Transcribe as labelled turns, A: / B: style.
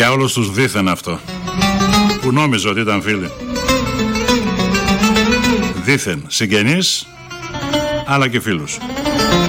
A: Για όλους τους δήθεν αυτό, που νόμιζε ότι ήταν φίλοι. Δήθεν συγγενείς, αλλά και φίλους.